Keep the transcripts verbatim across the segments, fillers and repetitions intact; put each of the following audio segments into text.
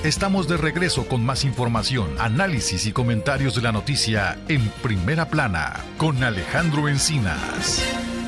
Estamos de regreso con más información, análisis y comentarios de la noticia en Primera Plana con Alejandro Encinas.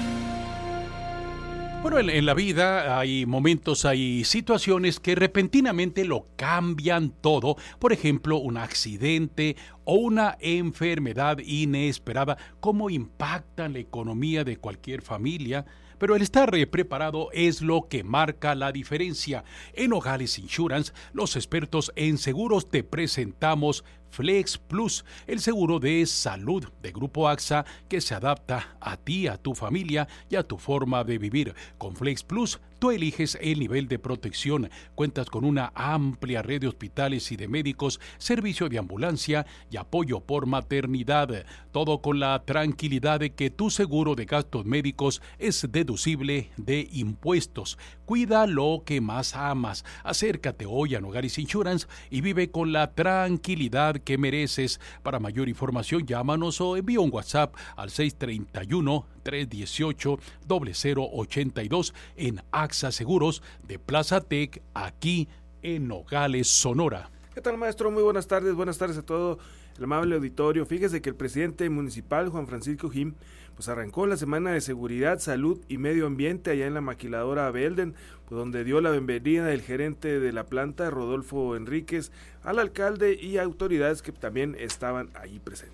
Bueno, en, en la vida hay momentos, hay situaciones que repentinamente lo cambian todo. Por ejemplo, un accidente o una enfermedad inesperada, cómo impactan la economía de cualquier familia. Pero el estar preparado es lo que marca la diferencia. En Nogales Insurance, los expertos en seguros, te presentamos Flex Plus, el seguro de salud de Grupo A X A que se adapta a ti, a tu familia y a tu forma de vivir. Con Flex Plus, tú eliges el nivel de protección, cuentas con una amplia red de hospitales y de médicos, servicio de ambulancia y apoyo por maternidad. Todo con la tranquilidad de que tu seguro de gastos médicos es deducible de impuestos. Cuida lo que más amas. Acércate hoy a Nogales Insurance y vive con la tranquilidad que mereces. Para mayor información, llámanos o envía un WhatsApp al seis tres uno, tres uno ocho, cero cero ocho dos en A X A Seguros de Plaza Tec, aquí en Nogales, Sonora. ¿Qué tal, maestro? Muy buenas tardes, buenas tardes a todo el amable auditorio. Fíjese que el presidente municipal, Juan Francisco Jim, pues arrancó la semana de seguridad, salud y medio ambiente allá en la maquiladora Belden, pues donde dio la bienvenida del gerente de la planta, Rodolfo Enríquez, al alcalde y autoridades que también estaban ahí presentes.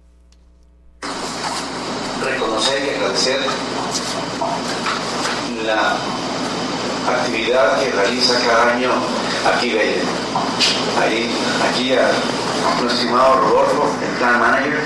Reconocer y agradecer la actividad que realiza cada año aquí Belden. Ahí, aquí a nuestro estimado Rodolfo, el plan manager,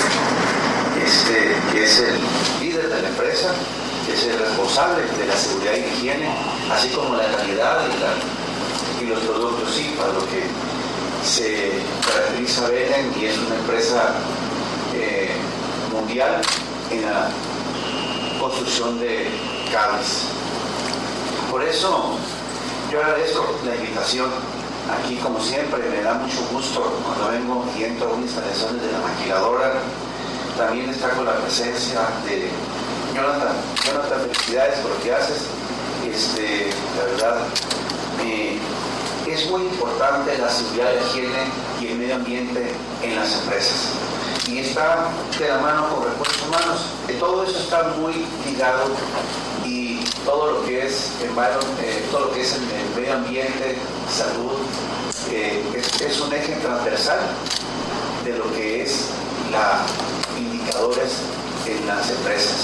este, que es el líder de la empresa, que es el responsable de la seguridad y higiene, así como la calidad y, la, y los productos, sí, para lo que se caracteriza Belden, y es una empresa eh, mundial en la construcción de cables. Por eso yo agradezco la invitación. Aquí, como siempre, me da mucho gusto cuando vengo y entro a unas instalaciones de la maquiladora. También destaco la presencia de Jonathan. Jonathan, felicidades por lo que haces. Este, la verdad, eh, es muy importante la seguridad, la higiene y el medio ambiente en las empresas. Y está de la mano con recursos humanos. Eh, todo eso está muy ligado, y todo lo que es environment, eh, todo lo que es el, el medio ambiente, salud, eh, es, es un eje transversal de lo que es la indicadores en las empresas.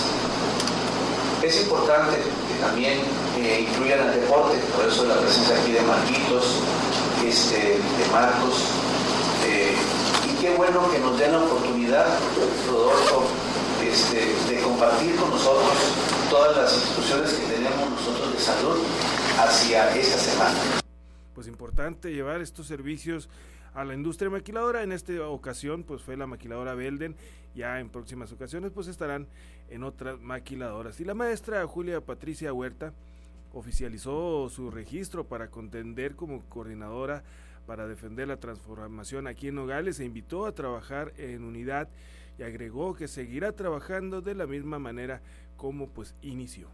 Es importante que también eh, incluyan el deporte, por eso la presencia aquí de Marquitos, este, de Marcos. Eh, y qué bueno que nos den la oportunidad, Rodolfo, este, de compartir con nosotros todas las instituciones que tenemos nosotros de salud hacia esta semana. Pues importante llevar estos servicios a la industria maquiladora. En esta ocasión pues fue la maquiladora Belden, ya en próximas ocasiones pues estarán en otras maquiladoras. Y la maestra Julia Patricia Huerta oficializó su registro para contender como coordinadora para defender la transformación aquí en Nogales. Se invitó a trabajar en unidad y agregó que seguirá trabajando de la misma manera como pues inició.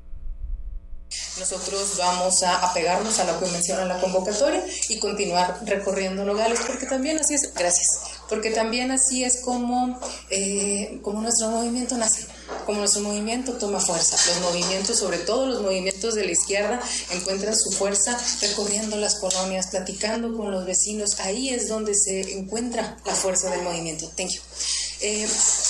Nosotros vamos a apegarnos a lo que menciona la convocatoria y continuar recorriendo Nogales, porque también así es, gracias, porque también así es como, eh, como nuestro movimiento nace, como nuestro movimiento toma fuerza. Los movimientos, sobre todo los movimientos de la izquierda, encuentran su fuerza recorriendo las colonias, platicando con los vecinos. Ahí es donde se encuentra la fuerza del movimiento. Thank you. Eh,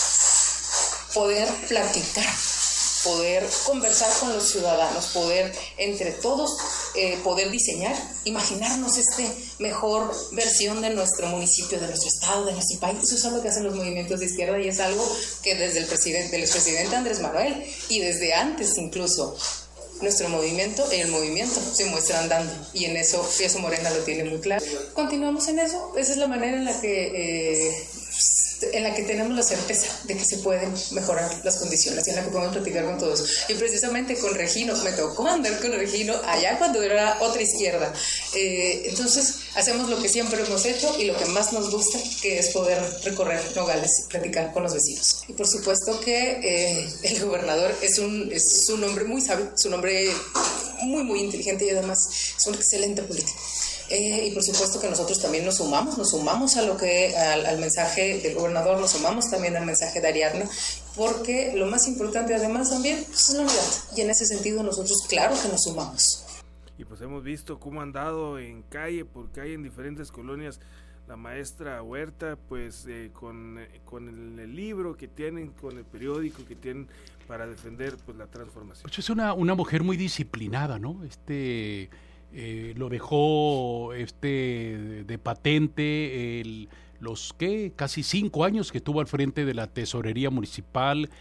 poder platicar, poder conversar con los ciudadanos, poder entre todos eh, poder diseñar, imaginarnos esta mejor versión de nuestro municipio, de nuestro estado, de nuestro país. Eso es algo que hacen los movimientos de izquierda, y es algo que desde el presidente, el expresidente Andrés Manuel y desde antes incluso, nuestro movimiento y el movimiento se muestran dando, y en eso Piazza Morena lo tiene muy claro. Continuamos en eso. Esa es la manera en la que eh, en la que tenemos la certeza de que se pueden mejorar las condiciones y en la que podemos platicar con todos. Y precisamente con Regino, me tocó andar con Regino allá cuando era otra izquierda. Eh, entonces hacemos lo que siempre hemos hecho y lo que más nos gusta, que es poder recorrer Nogales y platicar con los vecinos. Y por supuesto que eh, el gobernador es un, es un hombre muy sabio, es un hombre muy muy inteligente, y además es un excelente político. Eh, y por supuesto que nosotros también nos sumamos, nos sumamos a lo que, al, al mensaje del gobernador, nos sumamos también al mensaje de Ariadna, porque lo más importante además también pues, es la unidad. Y en ese sentido nosotros claro que nos sumamos. Y pues hemos visto cómo han dado en calle por calle en diferentes colonias la maestra Huerta, pues eh, con, con el, el libro que tienen, con el periódico que tienen para defender pues la transformación. Pues es una, una mujer muy disciplinada, ¿no? Este eh, lo dejó este de, de patente el, los ¿qué? casi cinco años que estuvo al frente de la tesorería municipal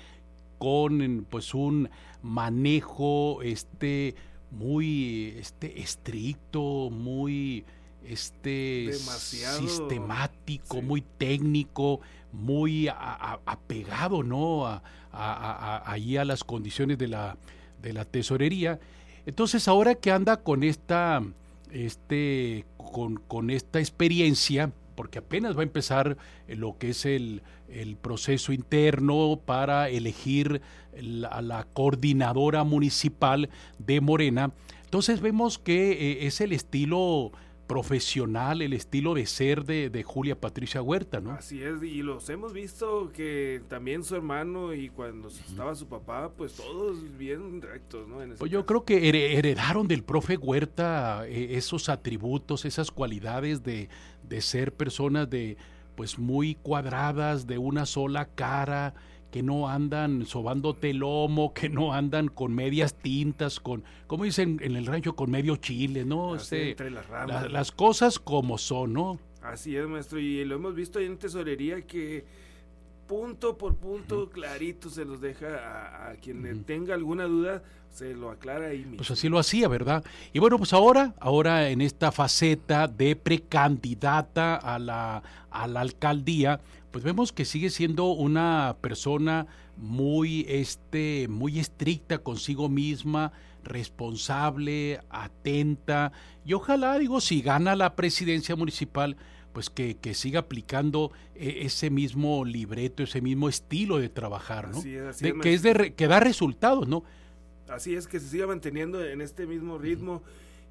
con pues un manejo este muy este estricto, muy este demasiado sistemático, sí. muy técnico, muy a, a, apegado, ¿no? A, a, a, ahí a las condiciones de la de la tesorería. Entonces ahora que anda con esta este con, con esta experiencia, porque apenas va a empezar lo que es el, el proceso interno para elegir la, la coordinadora municipal de Morena, entonces vemos que eh, es el estilo profesional, el estilo de ser de, de Julia Patricia Huerta, ¿no? Así es, y los hemos visto que también su hermano y cuando estaba su papá, pues todos bien rectos, ¿no? En ese pues yo caso. creo que heredaron del profe Huerta eh, esos atributos, esas cualidades de, de ser personas de pues muy cuadradas, de una sola cara, que no andan sobándote el lomo, que no andan con medias tintas, con, como dicen en el rancho, con medio chile, ¿no? Así, Este, entre las ramas. la, las cosas como son, ¿no? Así es, maestro, y lo hemos visto ahí en tesorería que punto por punto uh-huh. clarito se los deja a, a quien uh-huh. tenga alguna duda, se lo aclara ahí mismo. Pues así lo hacía, ¿verdad? Y bueno, pues ahora, ahora en esta faceta de precandidata a la, a la alcaldía, pues vemos que sigue siendo una persona muy, este, muy estricta consigo misma, responsable, atenta, y ojalá, digo, si gana la presidencia municipal, pues que, que siga aplicando eh, ese mismo libreto, ese mismo estilo de trabajar, ¿no? Así es, así de, es, que es de re, que da resultados, ¿no? Así es, que se siga manteniendo en este mismo ritmo.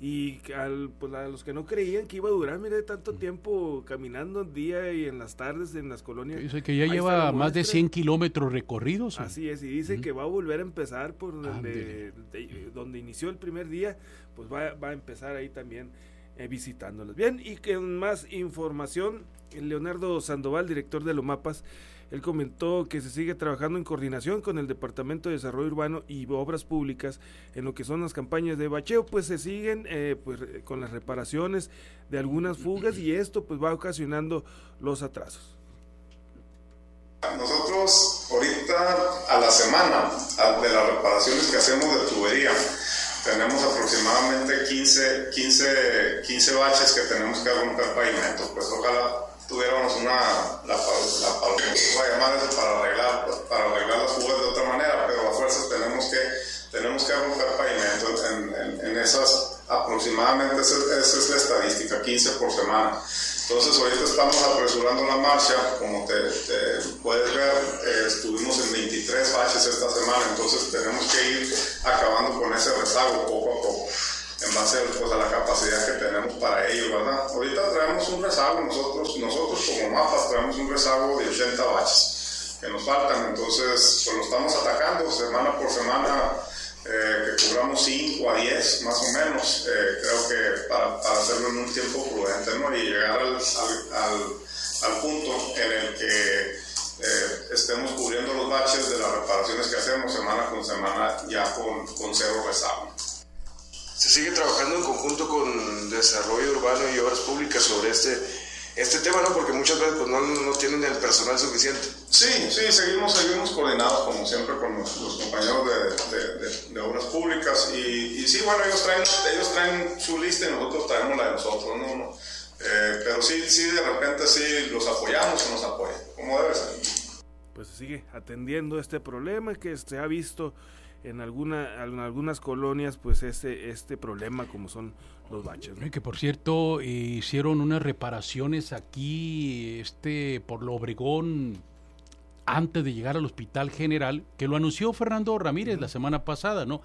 Y al, pues a los que no creían que iba a durar, mire, tanto tiempo caminando en día y en las tardes en las colonias. Dice que ya lleva más de cien kilómetros recorridos. ¿Sí? Así es, y dice uh-huh. que va a volver a empezar por donde, de, donde inició el primer día, pues va, va a empezar ahí también eh, visitándolos. Bien, y con más información, Leonardo Sandoval, director de Lomapas, él comentó que se sigue trabajando en coordinación con el Departamento de Desarrollo Urbano y Obras Públicas en lo que son las campañas de bacheo, pues se siguen eh, pues, con las reparaciones de algunas fugas y esto pues va ocasionando los atrasos. Nosotros ahorita a la semana de las reparaciones que hacemos de tubería tenemos aproximadamente quince, quince, quince baches que tenemos que romper pavimento, pues ojalá tuviéramos una, la, la, la, voy a llamar eso para arreglar, para arreglar las fugas de otra manera, pero a fuerzas tenemos que, tenemos que romper pavimento en, en, en esas, aproximadamente esa, esa es la estadística, quince por semana. Entonces ahorita estamos apresurando la marcha, como te, te puedes ver, eh, estuvimos en veintitrés baches esta semana, entonces tenemos que ir acabando con ese rezago poco a poco, en base pues, a la capacidad que tenemos para ello, ¿verdad? Ahorita traemos un rezago, nosotros, nosotros como Mapas traemos un rezago de ochenta baches que nos faltan, entonces pues lo estamos atacando semana por semana, eh, que cobramos cinco a diez más o menos, eh, creo que para, para hacerlo en un tiempo prudente, ¿no? Y llegar al, al, al, al punto en el que eh, estemos cubriendo los baches de las reparaciones que hacemos semana con semana ya con, con cero rezago. Se sigue trabajando en conjunto con Desarrollo Urbano y Obras Públicas sobre este, este tema, ¿no? Porque muchas veces pues, no, no tienen el personal suficiente. Sí, sí, seguimos, seguimos coordinados como siempre con los, los compañeros de, de, de, de Obras Públicas y, y sí, bueno, ellos traen, ellos traen su lista y nosotros traemos la de nosotros, ¿no? no eh, pero sí, sí, de repente sí los apoyamos o nos apoyan, como debe ser. Pues se sigue atendiendo este problema que se ha visto en alguna en algunas colonias, pues este este problema como son los baches, ¿no? Que por cierto hicieron unas reparaciones aquí este por lo Obregón antes de llegar al Hospital General, que lo anunció Fernando Ramírez uh-huh. la semana pasada, ¿no?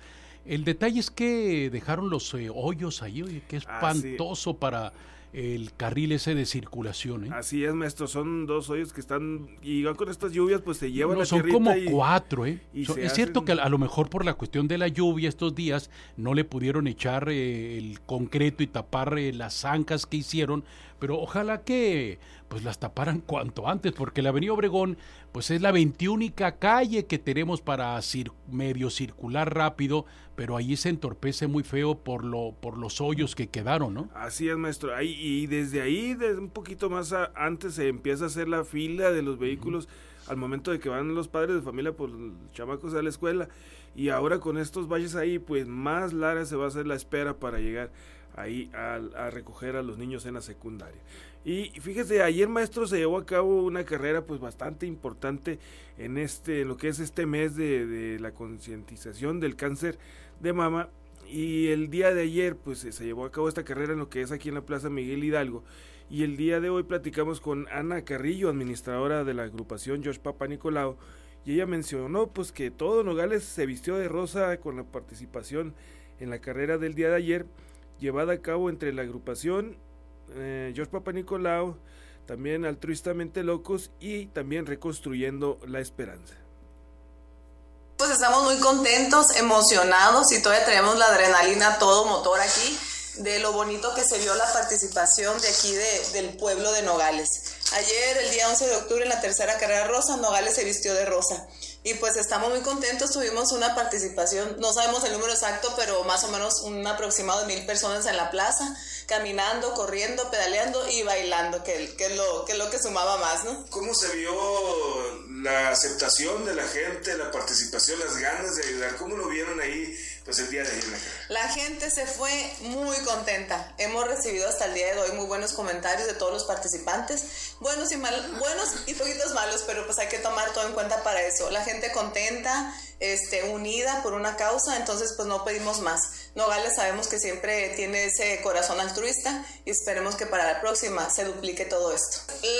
El detalle es que dejaron los eh, hoyos ahí, oye, qué espantoso ah, sí. para el carril ese de circulación, ¿eh? Así es, maestro, son dos hoyos que están, y ya con estas lluvias pues se llevan no, la son como y, cuatro, ¿eh? Y so, es hacen... cierto que a, a lo mejor por la cuestión de la lluvia estos días no le pudieron echar eh, el concreto y tapar eh, las zancas que hicieron, pero ojalá que pues las taparan cuanto antes, porque la avenida Obregón pues es la veintiúnica calle que tenemos para cir- medio circular rápido, pero allí se entorpece muy feo por lo por los hoyos que quedaron, ¿no? Así es, maestro. Ahí, y desde ahí, desde un poquito más a, antes, se empieza a hacer la fila de los vehículos uh-huh. al momento de que van los padres de familia por los chamacos a la escuela. Y ahora con estos valles ahí, pues más larga se va a hacer la espera para llegar ahí a, a recoger a los niños en la secundaria. Y fíjese, ayer, maestro, se llevó a cabo una carrera pues bastante importante en este, en lo que es este mes de, de la concientización del cáncer de mama, y el día de ayer pues se llevó a cabo esta carrera en lo que es aquí en la Plaza Miguel Hidalgo, y el día de hoy platicamos con Ana Carrillo, administradora de la agrupación Josh Papanicolau, y ella mencionó pues que todo Nogales se vistió de rosa con la participación en la carrera del día de ayer, llevada a cabo entre la agrupación Eh, Josh Papanicolau, también Altruistamente Locos y también Reconstruyendo la Esperanza. Pues estamos muy contentos, emocionados y todavía tenemos la adrenalina a todo motor aquí de lo bonito que se vio la participación de aquí de, del pueblo de Nogales. Ayer, el día once de octubre, en la tercera carrera rosa, Nogales se vistió de rosa. Y pues estamos muy contentos, tuvimos una participación, no sabemos el número exacto, pero más o menos un aproximado de mil personas en la plaza, caminando, corriendo, pedaleando y bailando, que, que, es lo, que es lo que sumaba más, ¿no? ¿Cómo se vio la aceptación de la gente, la participación, las ganas de ayudar? ¿Cómo lo vieron ahí pues el día de ayer? La gente se fue muy contenta, hemos recibido hasta el día de hoy muy buenos comentarios de todos los participantes, buenos y malos, buenos y poquitos malos, pero pues hay que tomar todo en cuenta para eso. La gente contenta, este, unida por una causa, entonces pues no pedimos más. Nogales sabemos que siempre tiene ese corazón altruista y esperemos que para la próxima se duplique todo esto.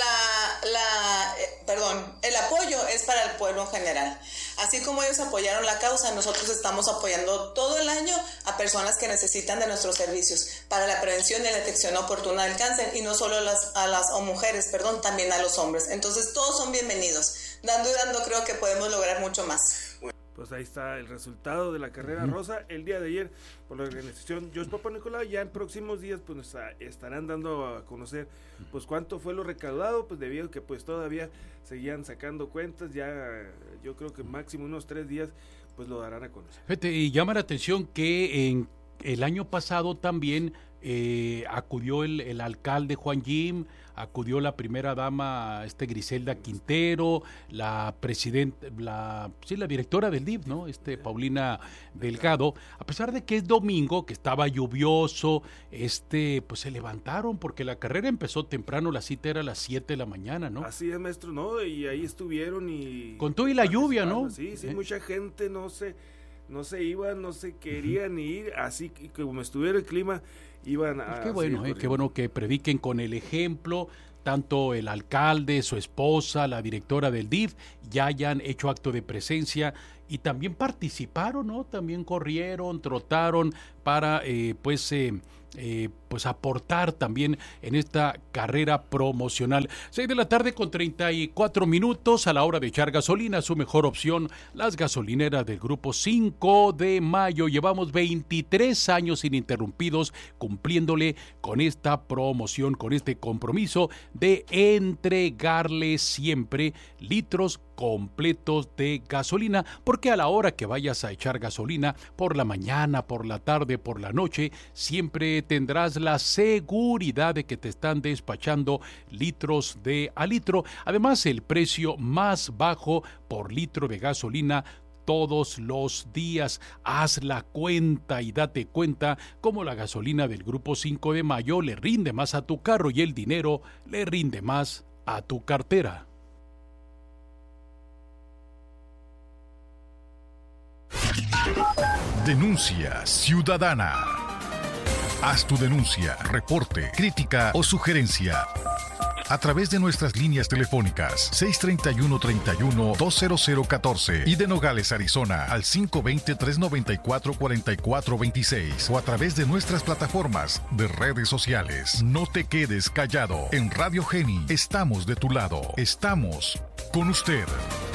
La, la, eh, perdón, el apoyo es para el pueblo en general. Así como ellos apoyaron la causa, nosotros estamos apoyando todo el año a personas que necesitan de nuestros servicios para la prevención y la detección oportuna del cáncer, y no solo a las, a las o mujeres, perdón, también a los hombres. Entonces todos son bienvenidos. Dando y dando creo que podemos lograr mucho más. Pues ahí está el resultado de la carrera uh-huh. rosa el día de ayer por la organización Josh Papanicolau. Ya en próximos días pues nos estarán dando a conocer pues cuánto fue lo recaudado, pues debido a que pues todavía seguían sacando cuentas. Ya yo creo que máximo unos tres días pues lo darán a conocer. Fíjate, y llama la atención que en el año pasado también eh, acudió el, el alcalde Juan Jim, acudió la primera dama este Griselda Quintero, la presidenta, la sí la directora del D I F, ¿no? Este Paulina Delgado, a pesar de que es domingo, que estaba lluvioso, este pues se levantaron porque la carrera empezó temprano, la cita era a las siete de la mañana, ¿no? Así es, maestro, ¿no? Y ahí estuvieron y con todo y la lluvia, ¿no? Sí, sí, ¿Eh? Mucha gente no se no se iban, no se querían ir, así que como estuviera el clima iban a... Pues qué bueno, eh, qué bueno que prediquen con el ejemplo, tanto el alcalde, su esposa, la directora del D I F, ya hayan hecho acto de presencia y también participaron, ¿no? También corrieron, trotaron para, eh, pues, eh, eh, pues aportar también en esta carrera promocional. seis de la tarde con treinta y cuatro minutos, a la hora de echar gasolina, su mejor opción, las gasolineras del Grupo cinco de mayo. Llevamos veintitrés años ininterrumpidos cumpliéndole con esta promoción, con este compromiso de entregarle siempre litros completos de gasolina, porque a la hora que vayas a echar gasolina, por la mañana, por la tarde, por la noche, siempre tendrás la seguridad de que te están despachando litros de a litro. Además, el precio más bajo por litro de gasolina todos los días. Haz la cuenta y date cuenta cómo la gasolina del Grupo cinco de mayo le rinde más a tu carro y el dinero le rinde más a tu cartera. Denuncia ciudadana. Haz tu denuncia, reporte, crítica o sugerencia. a través de nuestras líneas telefónicas seis treinta y uno, treinta y uno, dos cero cero catorce y de Nogales, Arizona al cinco veinte, trescientos noventa y cuatro, cuarenta y cuatro veintiséis o a través de nuestras plataformas de redes sociales. No te quedes callado. En Radio Geni estamos de tu lado. Estamos con usted.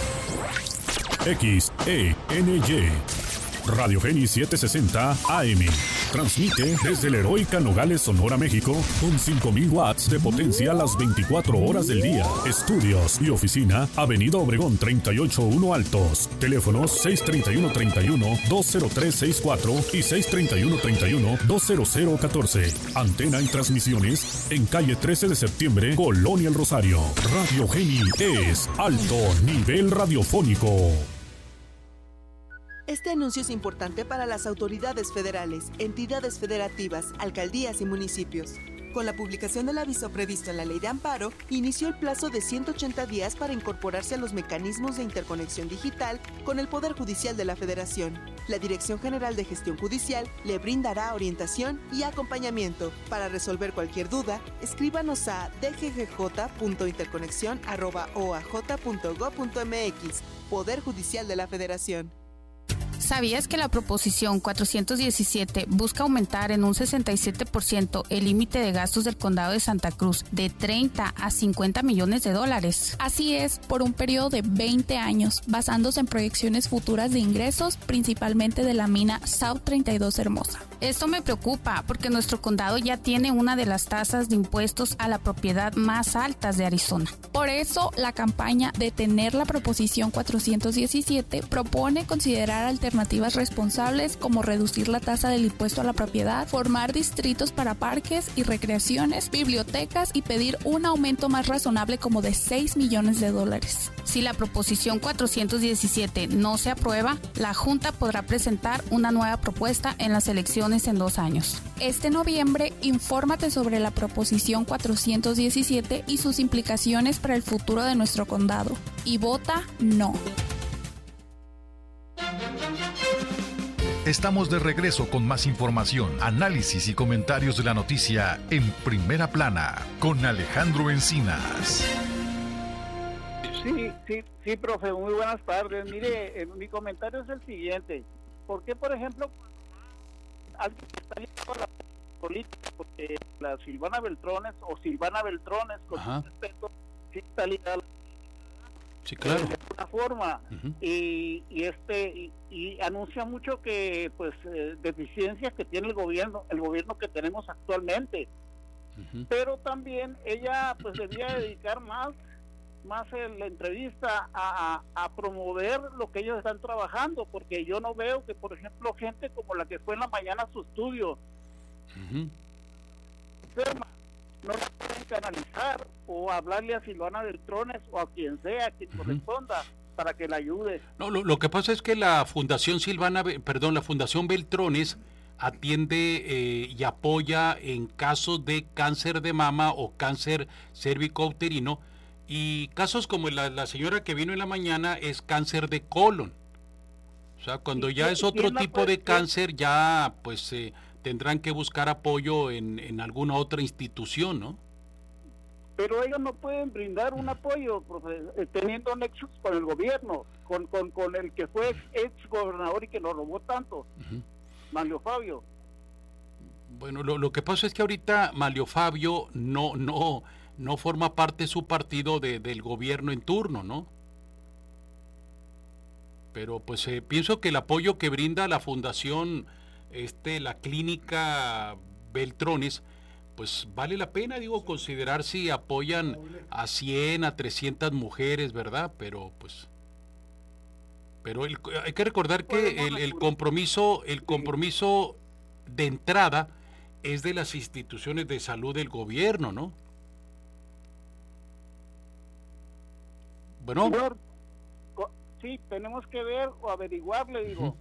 X E N Y Radio Geni setecientos sesenta A M. Transmite desde la heroica Nogales, Sonora, México, con cinco mil watts de potencia las veinticuatro horas del día. Estudios y oficina, Avenida Obregón treinta y ocho uno Altos. Teléfonos seis treinta y uno, treinta y uno, dos cero tres sesenta y cuatro y seis treinta y uno, treinta y uno, dos cero cero catorce. Antena y transmisiones en calle trece de septiembre, Colonia El Rosario. Radio Geni es alto nivel radiofónico. Este anuncio es importante para las autoridades federales, entidades federativas, alcaldías y municipios. Con la publicación del aviso previsto en la Ley de Amparo, inició el plazo de ciento ochenta días para incorporarse a los mecanismos de interconexión digital con el Poder Judicial de la Federación. La Dirección General de Gestión Judicial le brindará orientación y acompañamiento. Para resolver cualquier duda, escríbanos a d g g j punto interconexión arroba o a j punto gob punto m x, Poder Judicial de la Federación. ¿Sabías que la proposición cuatrocientos diecisiete busca aumentar en un sesenta y siete por ciento el límite de gastos del condado de Santa Cruz de treinta a cincuenta millones de dólares? Así es, por un periodo de veinte años, basándose en proyecciones futuras de ingresos, principalmente de la mina South treinta y dos Hermosa. Esto me preocupa porque nuestro condado ya tiene una de las tasas de impuestos a la propiedad más altas de Arizona. Por eso, la campaña Detener la proposición cuatrocientos diecisiete propone considerar alternativas responsables como reducir la tasa del impuesto a la propiedad, formar distritos para parques y recreaciones, bibliotecas y pedir un aumento más razonable como de seis millones de dólares. Si la proposición cuatrocientos diecisiete no se aprueba, la Junta podrá presentar una nueva propuesta en las elecciones en dos años. Este noviembre, infórmate sobre la proposición cuatrocientos diecisiete y sus implicaciones para el futuro de nuestro condado. Y vota no. Estamos de regreso con más información, análisis y comentarios de la noticia en Primera Plana con Alejandro Encinas. Sí, sí, sí, profe, muy buenas tardes. Mire, eh, mi comentario es el siguiente. ¿Por qué, por ejemplo, alguien que está ligado a la política, porque la Silvana Beltrones o Silvana Beltrones, con su respeto, sí está ligada a la Sí, claro. de alguna forma, uh-huh. y, y este y, y anuncia mucho que pues eh, deficiencias que tiene el gobierno, el gobierno que tenemos actualmente, uh-huh. pero también ella pues debía dedicar más más en la entrevista a, a, a promover lo que ellos están trabajando, porque yo no veo que, por ejemplo, gente como la que fue en la mañana a su estudio, uh-huh. enferma, no la pueden canalizar o hablarle a Silvana Beltrones o a quien sea que uh-huh. corresponda para que la ayude. No, lo, lo que pasa es que la Fundación Silvana, perdón, la Fundación Beltrones atiende eh, y apoya en casos de cáncer de mama o cáncer cérvico-uterino, y casos como la, la señora que vino en la mañana es cáncer de colon. O sea, cuando ya es otro tipo de cáncer, ya pues eh, tendrán que buscar apoyo en, en alguna otra institución, ¿no? Pero ellos no pueden brindar un apoyo, profe, teniendo nexos con el gobierno, con, con, con el que fue ex gobernador y que nos robó tanto, uh-huh. Manlio Fabio. Bueno, lo, lo que pasa es que ahorita Manlio Fabio no, no, no forma parte de su partido de, del gobierno en turno, ¿no? Pero pues eh, pienso que el apoyo que brinda la fundación, este, la clínica Beltrones, pues vale la pena, digo, considerar si apoyan a cien, a trescientas mujeres, ¿verdad? Pero pues, pero el, hay que recordar que el, el compromiso, el compromiso de entrada es de las instituciones de salud del gobierno, ¿no? Bueno. Señor, sí, tenemos que ver o averiguar, le digo. Uh-huh.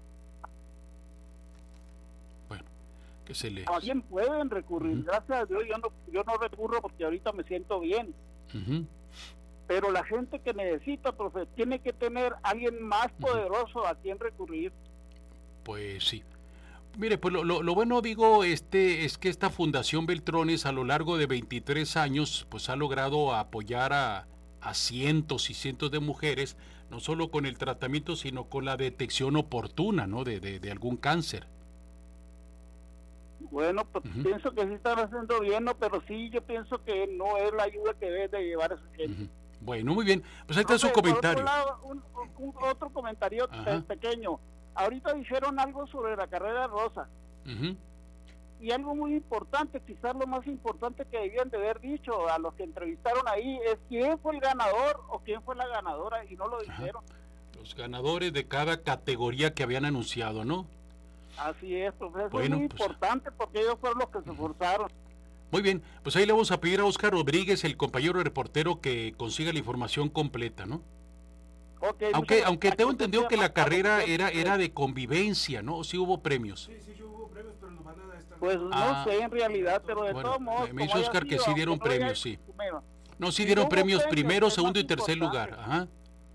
Bueno, que se le... También pueden recurrir, uh-huh. gracias a Dios yo no, yo no recurro porque ahorita me siento bien. Uh-huh. Pero la gente que necesita, profe, tiene que tener alguien más poderoso uh-huh. a quien recurrir. Pues sí. Mire, pues lo, lo, lo bueno, digo, este, es que esta Fundación Beltrones a lo largo de veintitrés años, pues ha logrado apoyar a, a cientos y cientos de mujeres, no solo con el tratamiento, sino con la detección oportuna, ¿no? De, de, de algún cáncer. Bueno, pues uh-huh. pienso que sí están haciendo bien, ¿no? Pero sí, yo pienso que no es la ayuda que debe de llevar a su gente. Uh-huh. Bueno, muy bien. Pues ahí está okay, su comentario. Lado, un, un, otro comentario Ajá. pequeño. Ahorita dijeron algo sobre la carrera rosa. Uh-huh. Y algo muy importante, quizás lo más importante que debían de haber dicho a los que entrevistaron ahí, es quién fue el ganador o quién fue la ganadora, y no lo dijeron. Ajá. Los ganadores de cada categoría que habían anunciado, ¿no? Así es, pues eso bueno, es muy pues, importante porque ellos fueron los que se esforzaron. Muy bien, pues ahí le vamos a pedir a Oscar Rodríguez, el compañero reportero, que consiga la información completa, ¿no? Okay, aunque aunque tengo entendido que la carrera era era de convivencia, ¿no? ¿O sí hubo premios? Sí, sí, hubo premios, pero nos van a dar esta... Pues no ah, sé en realidad, pero de bueno, todos modos... Me hizo Oscar que sí dieron premios, sí. No, sí dieron premios primero, segundo y tercer lugar, ajá.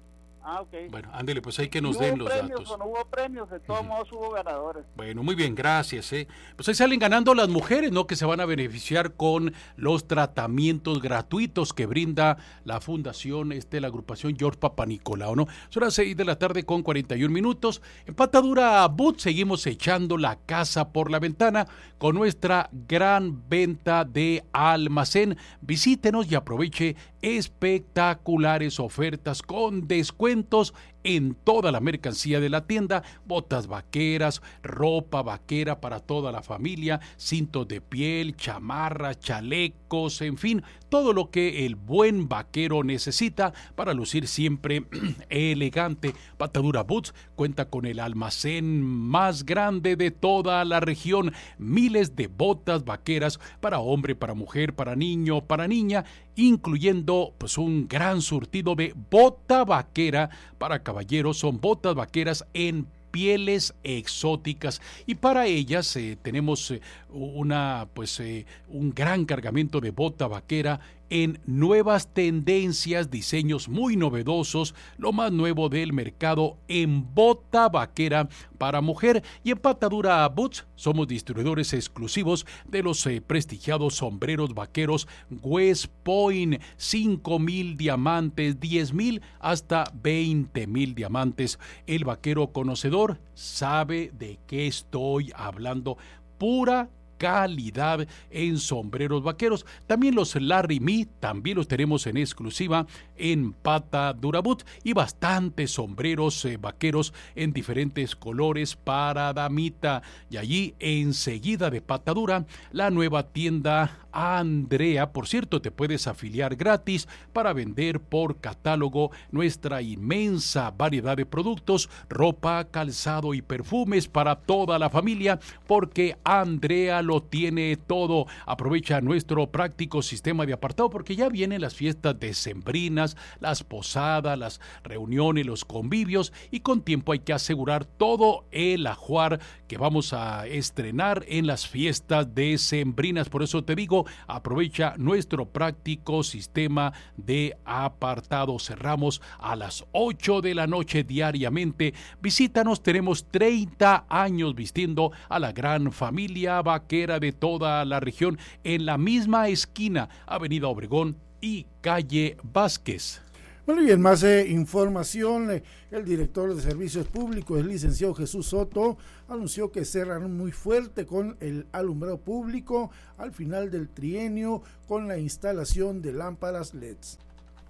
Ah, ok. Bueno, ándele, pues hay que nos no den los premios, datos. No hubo premios, de todos uh-huh. modos hubo ganadores. Bueno, muy bien, gracias. ¿eh? Pues ahí salen ganando las mujeres, ¿no? Que se van a beneficiar con los tratamientos gratuitos que brinda la Fundación, este, la agrupación George Papanicolau, ¿no? Son las seis de la tarde con cuarenta y un minutos. En Patadura Boot seguimos echando la casa por la ventana con nuestra gran venta de almacén. Visítenos y aproveche espectaculares ofertas con descuentos en toda la mercancía de la tienda, botas vaqueras, ropa vaquera para toda la familia, cintos de piel, chamarras, chalecos, en fin, todo lo que el buen vaquero necesita para lucir siempre elegante. Patadura Boots cuenta con el almacén más grande de toda la región, miles de botas vaqueras para hombre, para mujer, para niño, para niña, incluyendo pues un gran surtido de bota vaquera para caballeros. Son botas vaqueras en pieles exóticas y para ellas eh, tenemos eh, una pues eh, un gran cargamento de bota vaquera en nuevas tendencias, diseños muy novedosos, lo más nuevo del mercado en bota vaquera para mujer. Y en Patadura Boots somos distribuidores exclusivos de los eh, prestigiados sombreros vaqueros West Point, cinco mil diamantes, diez mil hasta veinte mil diamantes. El vaquero conocedor sabe de qué estoy hablando. Pura calidad en sombreros vaqueros. También los Larry Me, también los tenemos en exclusiva en Patadura Boot, y bastantes sombreros eh, vaqueros en diferentes colores para damita. Y allí enseguida de Patadura, la nueva tienda Andrea. Por cierto, te puedes afiliar gratis para vender por catálogo nuestra inmensa variedad de productos, ropa, calzado y perfumes para toda la familia, porque Andrea lo tiene todo. Aprovecha nuestro práctico sistema de apartado porque ya vienen las fiestas decembrinas, las posadas, las reuniones, los convivios, y con tiempo hay que asegurar todo el ajuar que vamos a estrenar en las fiestas decembrinas. Por eso te digo, aprovecha nuestro práctico sistema de apartado. Cerramos a las ocho de la noche diariamente. Visítanos, tenemos treinta años vistiendo a la gran familia vaquera de toda la región en la misma esquina, Avenida Obregón y Calle Vázquez. Bueno, y en más eh, información, eh, el director de Servicios Públicos, el licenciado Jesús Soto, anunció que cerrarán muy fuerte con el alumbrado público al final del trienio con la instalación de lámparas L E Ds.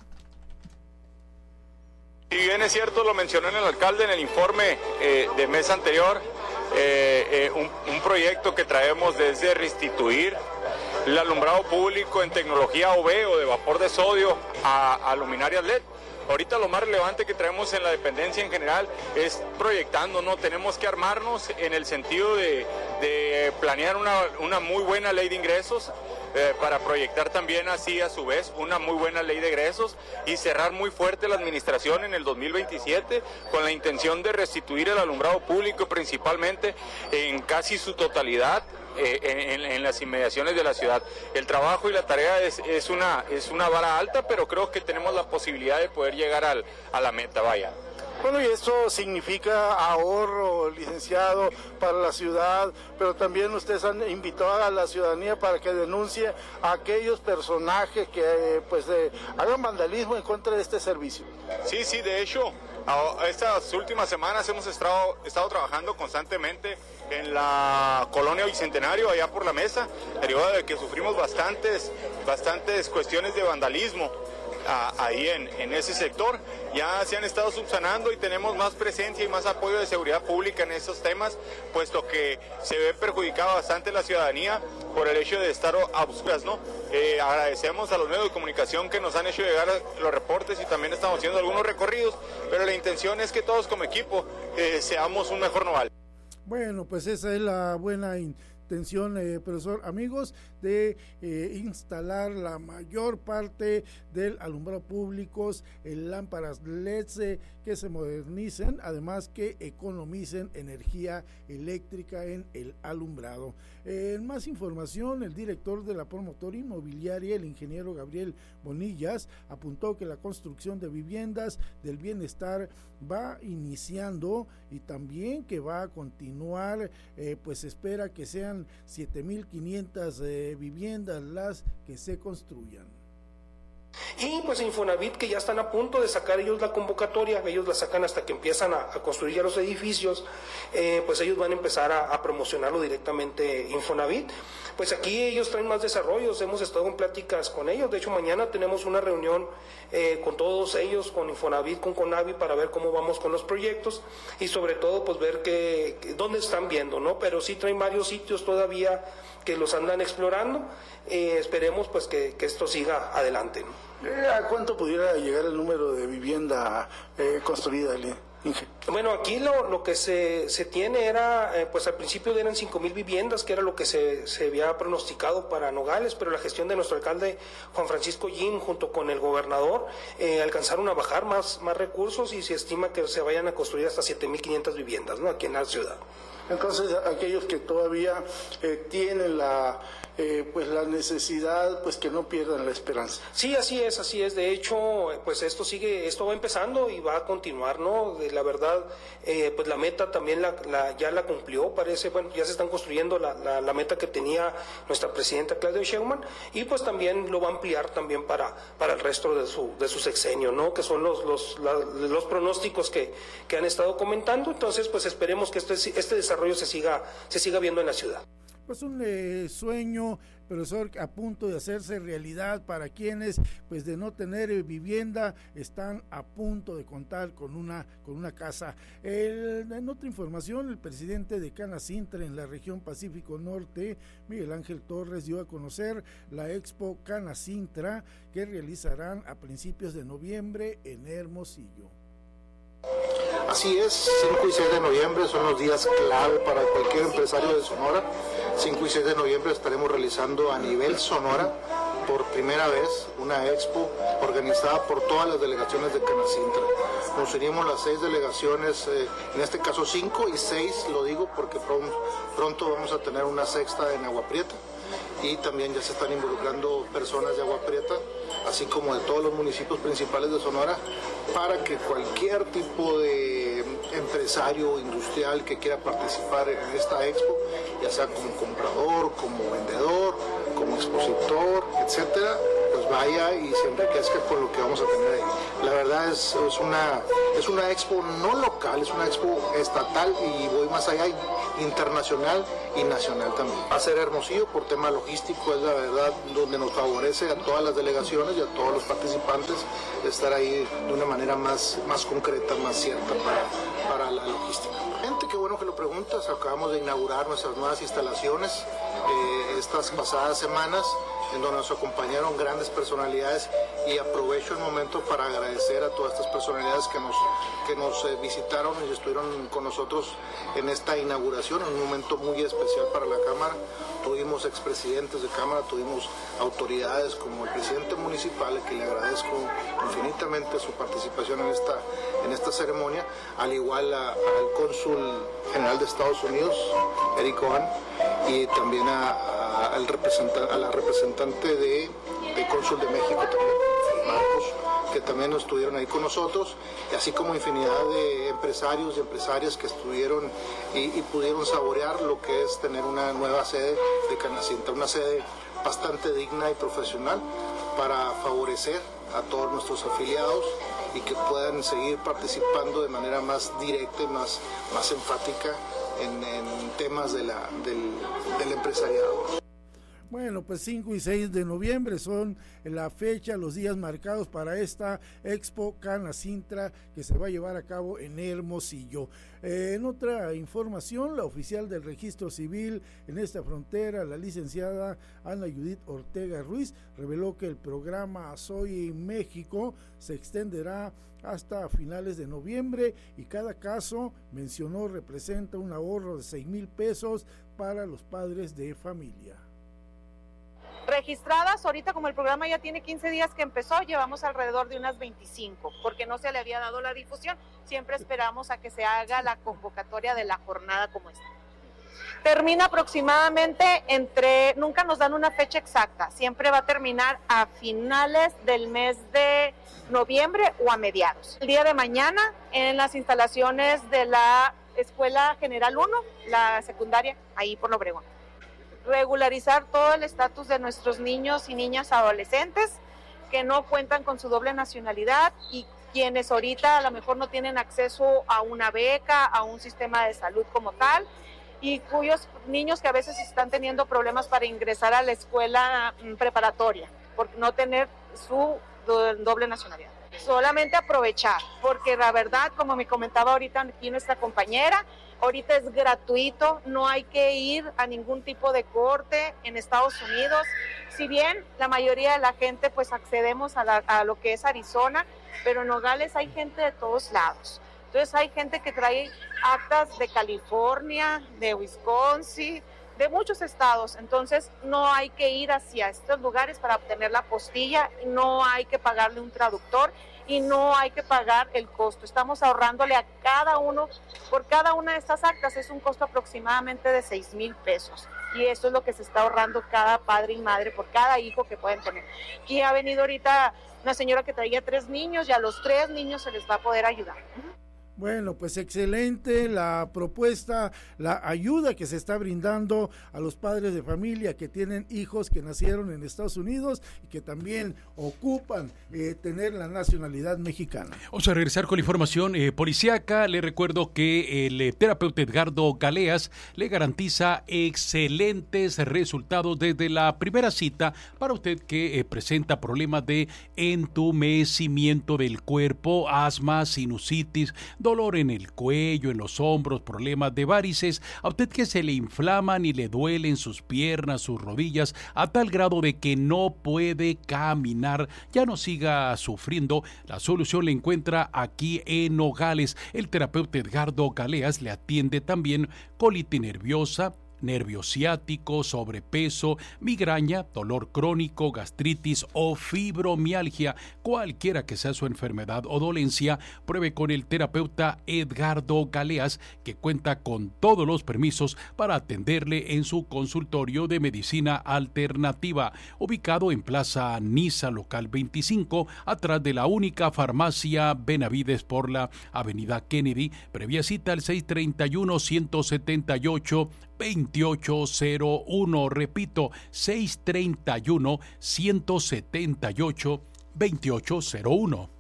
Si bien es cierto, lo mencionó en el alcalde en el informe eh, de mes anterior, eh, eh, un, un proyecto que traemos desde restituir el alumbrado público en tecnología O V o de vapor de sodio a, a luminarias L E D. Ahorita lo más relevante que traemos en la dependencia en general es proyectando, ¿no? Tenemos que armarnos en el sentido de, de planear una, una muy buena ley de ingresos, eh, para proyectar también así a su vez una muy buena ley de egresos y cerrar muy fuerte la administración en el dos mil veintisiete con la intención de restituir el alumbrado público principalmente en casi su totalidad. Eh, en, en las inmediaciones de la ciudad. El trabajo y la tarea es, es, una, es una vara alta, pero creo que tenemos la posibilidad de poder llegar al, a la meta, vaya. Bueno, y esto significa ahorro, licenciado, para la ciudad, pero también ustedes han invitado a la ciudadanía para que denuncie a aquellos personajes que pues eh, hagan vandalismo en contra de este servicio. Sí, sí, de hecho, estas últimas semanas hemos estado, estado trabajando constantemente en la colonia Bicentenario, allá por la Mesa, derivado de que sufrimos bastantes, bastantes cuestiones de vandalismo. Ahí en, en ese sector ya se han estado subsanando y tenemos más presencia y más apoyo de seguridad pública en esos temas, puesto que se ve perjudicada bastante la ciudadanía por el hecho de estar a oscuras, ¿no? Eh, agradecemos a los medios de comunicación que nos han hecho llegar los reportes y también estamos haciendo algunos recorridos, pero la intención es que todos como equipo eh, seamos un mejor Noval. Bueno, pues esa es la buena intención, eh, profesor, amigos, de eh, instalar la mayor parte del alumbrado público en lámparas L E D eh, que se modernicen, además que economicen energía eléctrica en el alumbrado. Eh, en más información, el director de la promotora inmobiliaria, el ingeniero Gabriel Bonillas, apuntó que la construcción de viviendas del bienestar va iniciando y también que va a continuar, eh, pues espera que sean siete mil quinientas eh, viviendas las que se construyan. Y pues Infonavit, que ya están a punto de sacar ellos la convocatoria, ellos la sacan hasta que empiezan a, a construir ya los edificios, eh, pues ellos van a empezar a, a promocionarlo directamente Infonavit. Pues aquí ellos traen más desarrollos, hemos estado en pláticas con ellos, de hecho mañana tenemos una reunión eh, con todos ellos, con Infonavit, con Conavi, para ver cómo vamos con los proyectos y sobre todo pues ver que, que dónde están viendo, ¿no? Pero sí traen varios sitios todavía que los andan explorando, eh, esperemos pues que, que esto siga adelante, ¿no? ¿A cuánto pudiera llegar el número de vivienda eh, construida, Inge? Bueno, aquí lo, lo que se, se tiene era, eh, pues al principio eran cinco mil viviendas, que era lo que se, se había pronosticado para Nogales, pero la gestión de nuestro alcalde Juan Francisco Jim junto con el gobernador eh, alcanzaron a bajar más, más recursos y se estima que se vayan a construir hasta siete mil quinientas viviendas, ¿no?, aquí en la ciudad. Entonces, aquellos que todavía eh, tienen la eh, pues la necesidad, pues que no pierdan la esperanza. Sí, así es, así es. De hecho, pues esto sigue, esto va empezando y va a continuar, ¿no? De la verdad, eh, pues la meta también la, la, ya la cumplió, parece. Bueno, ya se están construyendo la, la, la meta que tenía nuestra presidenta Claudia Sheinbaum y pues también lo va a ampliar también para, para el resto de su, de su sexenio, ¿no? Que son los, los, la, los pronósticos que, que han estado comentando. Entonces, pues esperemos que este, este desarrollo se siga, se siga viendo en la ciudad. Pues un eh, sueño, profesor, a punto de hacerse realidad para quienes, pues de no tener eh, vivienda, están a punto de contar con una con una casa. El, en otra información, el presidente de Canacintra en la región Pacífico Norte, Miguel Ángel Torres, dio a conocer la Expo Canacintra que realizarán a principios de noviembre en Hermosillo. Así es, cinco y seis de noviembre son los días clave para cualquier empresario de Sonora. cinco y seis de noviembre estaremos realizando a nivel Sonora por primera vez una expo organizada por todas las delegaciones de Canacintra. Nos unimos las seis delegaciones, eh, en este caso cinco y seis, lo digo porque pronto, pronto vamos a tener una sexta en Agua Prieta. Y también ya se están involucrando personas de Agua Prieta, así como de todos los municipios principales de Sonora, para que cualquier tipo de empresario industrial que quiera participar en esta expo, ya sea como comprador, como vendedor, como expositor, etcétera, pues vaya y se enriquezca por lo que vamos a tener ahí. La verdad es, es, una, es una expo no local, es una expo estatal y voy más allá, internacional y nacional también. Va a ser Hermosillo por tema logístico, es la verdad donde nos favorece a todas las delegaciones y a todos los participantes estar ahí de una manera más, más concreta, más cierta para, para la logística. Gente, qué bueno que lo preguntas, acabamos de inaugurar nuestras nuevas instalaciones eh, estas pasadas semanas, en donde nos acompañaron grandes personalidades y aprovecho el momento para agradecer a todas estas personalidades que nos, que nos eh, visitaron y estuvieron con nosotros en esta inauguración, en un momento muy especial para la Cámara. Tuvimos expresidentes de Cámara, tuvimos autoridades como el presidente municipal, que le agradezco infinitamente su participación en esta, en esta ceremonia, al igual a, al cónsul general de Estados Unidos, Eric Ohan, y también a, a, al representan, a la representante de, de cónsul de México también, Marcos, que también estuvieron ahí con nosotros, y así como infinidad de empresarios y empresarias que estuvieron y, y pudieron saborear lo que es tener una nueva sede de Canacintra, una sede bastante digna y profesional para favorecer a todos nuestros afiliados y que puedan seguir participando de manera más directa y más, más enfática en, en temas de la, del, del empresariado. Bueno, pues cinco y seis de noviembre son la fecha, los días marcados para esta Expo Canacintra que se va a llevar a cabo en Hermosillo. Eh, en otra información, la oficial del Registro Civil en esta frontera, la licenciada Ana Judith Ortega Ruiz, reveló que el programa Soy México se extenderá hasta finales de noviembre y cada caso, mencionó, representa un ahorro de seis mil pesos para los padres de familia. Registradas, ahorita como el programa ya tiene quince días que empezó, llevamos alrededor de unas veinticinco, porque no se le había dado la difusión, siempre esperamos a que se haga la convocatoria de la jornada como esta. Termina aproximadamente entre, nunca nos dan una fecha exacta, siempre va a terminar a finales del mes de noviembre o a mediados. El día de mañana en las instalaciones de la Escuela General uno, la secundaria, ahí por Obregón. Regularizar todo el estatus de nuestros niños y niñas adolescentes que no cuentan con su doble nacionalidad y quienes ahorita a lo mejor no tienen acceso a una beca, a un sistema de salud como tal, y cuyos niños que a veces están teniendo problemas para ingresar a la escuela preparatoria por no tener su doble nacionalidad. Solamente aprovechar, porque la verdad, como me comentaba ahorita aquí nuestra compañera, ahorita es gratuito, no hay que ir a ningún tipo de corte en Estados Unidos. Si bien la mayoría de la gente pues accedemos a, la, a lo que es Arizona, pero en Nogales hay gente de todos lados. Entonces hay gente que trae actas de California, de Wisconsin, de muchos estados. Entonces no hay que ir hacia estos lugares para obtener la postilla, no hay que pagarle un traductor y no hay que pagar el costo. Estamos ahorrándole a cada uno, por cada una de estas actas es un costo aproximadamente de seis mil pesos. Y eso es lo que se está ahorrando cada padre y madre por cada hijo que pueden tener. Aquí ha venido ahorita una señora que traía tres niños y a los tres niños se les va a poder ayudar. Bueno, pues excelente la propuesta, la ayuda que se está brindando a los padres de familia que tienen hijos que nacieron en Estados Unidos y que también ocupan eh, tener la nacionalidad mexicana. Vamos a regresar con la información eh, policíaca. Le recuerdo que el eh, terapeuta Edgardo Galeas le garantiza excelentes resultados desde la primera cita para usted que eh, presenta problemas de entumecimiento del cuerpo, asma, sinusitis, dolor en el cuello, en los hombros, problemas de varices, a usted que se le inflaman y le duelen sus piernas, sus rodillas, a tal grado de que no puede caminar, ya no siga sufriendo, la solución la encuentra aquí en Nogales. El terapeuta Edgardo Galeas le atiende también colitis nerviosa, nervio ciático, sobrepeso, migraña, dolor crónico, gastritis o fibromialgia. Cualquiera que sea su enfermedad o dolencia, pruebe con el terapeuta Edgardo Galeas, que cuenta con todos los permisos para atenderle en su consultorio de medicina alternativa, ubicado en Plaza Niza, local veinticinco, atrás de la única farmacia Benavides por la avenida Kennedy. Previa cita al seis treinta y uno, ciento setenta y ocho, veintiocho cero uno, repito, seis treinta y uno, ciento setenta y ocho, veintiocho cero uno.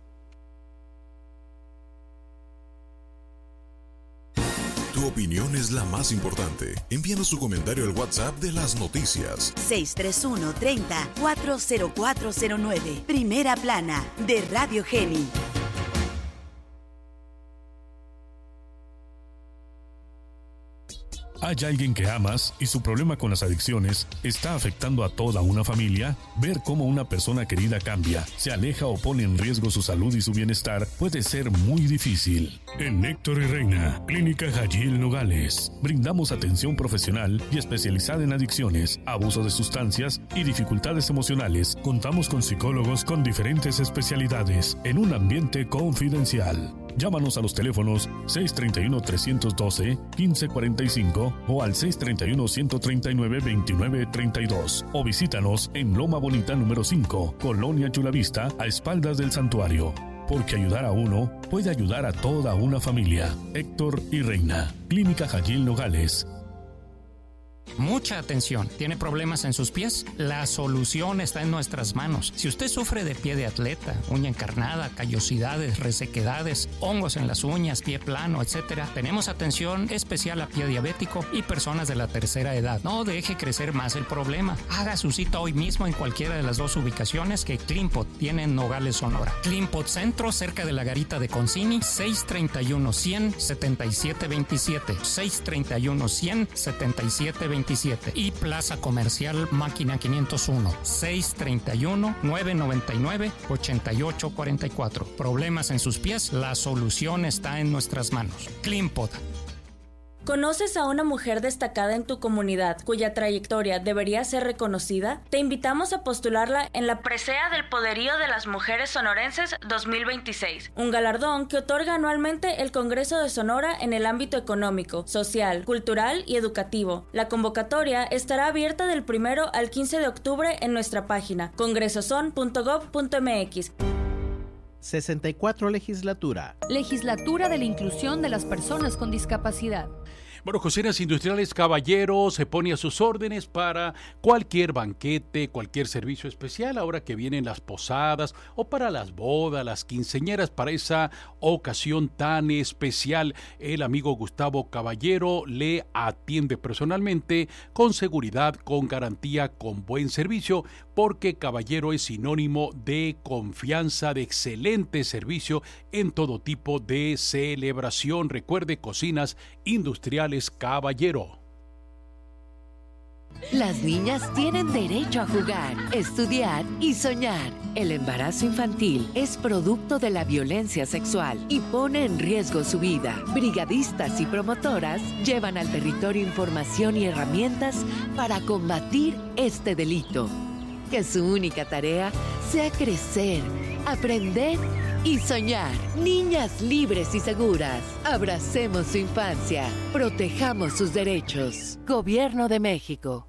Tu opinión es la más importante. Envíanos tu comentario al WhatsApp de las noticias. seis tres uno, treinta, cuatro cero cuatro cero nueve. Primera plana de Radio Geni. ¿Hay alguien que amas y su problema con las adicciones está afectando a toda una familia? Ver cómo una persona querida cambia, se aleja o pone en riesgo su salud y su bienestar puede ser muy difícil. En Héctor y Reina, Clínica Jayil Nogales, brindamos atención profesional y especializada en adicciones, abuso de sustancias y dificultades emocionales. Contamos con psicólogos con diferentes especialidades en un ambiente confidencial. Llámanos a los teléfonos seis tres uno, tres uno dos, uno cinco cuatro cinco o al seis tres uno, uno tres nueve, dos nueve tres dos o visítanos en Loma Bonita número cinco, Colonia Chulavista, a espaldas del santuario. Porque ayudar a uno puede ayudar a toda una familia. Héctor y Reina, Clínica Jayil Nogales. Mucha atención. ¿Tiene problemas en sus pies? La solución está en nuestras manos. Si usted sufre de pie de atleta, uña encarnada, callosidades, resequedades, hongos en las uñas, pie plano, etcétera, tenemos atención especial a pie diabético y personas de la tercera edad. No deje crecer más el problema. Haga su cita hoy mismo en cualquiera de las dos ubicaciones que Clinpot tiene en Nogales, Sonora. Clinpot Centro, cerca de la garita de Concini, seis tres uno, cien, setenta y siete veintisiete. seis tres uno, cien, setenta y siete veintisiete. Y Plaza Comercial Máquina quinientos uno, seis tres uno, nueve nueve nueve, ocho ocho cuatro cuatro. Problemas en sus pies, la solución está en nuestras manos. Clinpot. ¿Conoces a una mujer destacada en tu comunidad cuya trayectoria debería ser reconocida? Te invitamos a postularla en la Presea del Poderío de las Mujeres Sonorenses dos mil veintiséis, un galardón que otorga anualmente el Congreso de Sonora en el ámbito económico, social, cultural y educativo. La convocatoria estará abierta del primero al quince de octubre en nuestra página congresoson punto gob punto m x. sesenta y cuatro Legislatura. Legislatura de la Inclusión de las Personas con Discapacidad. Bueno, Cocinas Industriales Caballero se pone a sus órdenes para cualquier banquete, cualquier servicio especial, ahora que vienen las posadas o para las bodas, las quinceañeras, para esa ocasión tan especial. El amigo Gustavo Caballero le atiende personalmente, con seguridad, con garantía, con buen servicio, porque Caballero es sinónimo de confianza, de excelente servicio en todo tipo de celebración. Recuerde, Cocinas Industriales Caballero. Las niñas tienen derecho a jugar, estudiar y soñar. El embarazo infantil es producto de la violencia sexual y pone en riesgo su vida. Brigadistas y promotoras llevan al territorio información y herramientas para combatir este delito. Que su única tarea sea crecer, aprender y soñar. Niñas libres y seguras. Abracemos su infancia. Protejamos sus derechos. Gobierno de México.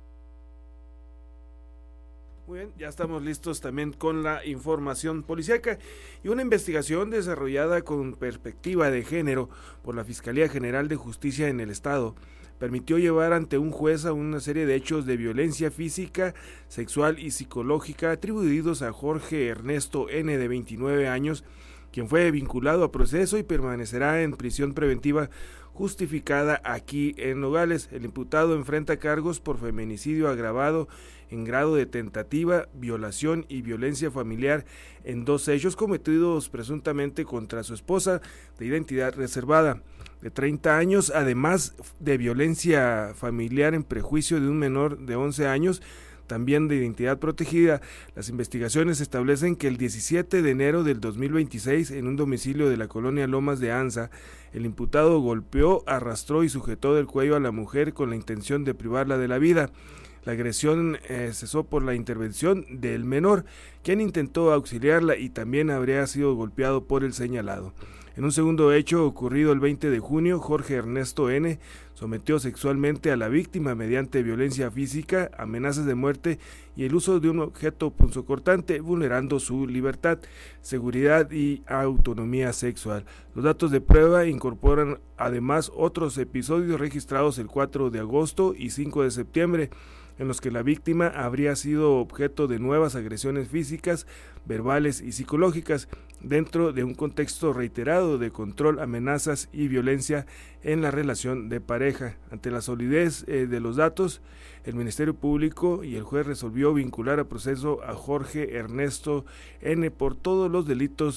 Muy bien, ya estamos listos también con la información policíaca y una investigación desarrollada con perspectiva de género por la Fiscalía General de Justicia en el Estado permitió llevar ante un juez a una serie de hechos de violencia física, sexual y psicológica atribuidos a Jorge Ernesto N., de veintinueve años, quien fue vinculado a proceso y permanecerá en prisión preventiva justificada aquí en Nogales. El imputado enfrenta cargos por feminicidio agravado en grado de tentativa, violación y violencia familiar en dos hechos cometidos presuntamente contra su esposa, de identidad reservada, de treinta años, además de violencia familiar en prejuicio de un menor de once años, también de identidad protegida. Las investigaciones establecen que el diecisiete de enero del dos mil veintiséis, en un domicilio de la colonia Lomas de Anza, el imputado golpeó, arrastró y sujetó del cuello a la mujer con la intención de privarla de la vida. La agresión eh, cesó por la intervención del menor, quien intentó auxiliarla y también habría sido golpeado por el señalado. En un segundo hecho ocurrido el veinte de junio, Jorge Ernesto N. sometió sexualmente a la víctima mediante violencia física, amenazas de muerte y el uso de un objeto punzocortante, vulnerando su libertad, seguridad y autonomía sexual. Los datos de prueba incorporan además otros episodios registrados el cuatro de agosto y cinco de septiembre, en los que la víctima habría sido objeto de nuevas agresiones físicas, verbales y psicológicas, dentro de un contexto reiterado de control, amenazas y violencia en la relación de pareja. Ante la solidez eh, de los datos, el Ministerio Público y el juez resolvió vincular a proceso a Jorge Ernesto N. por todos los delitos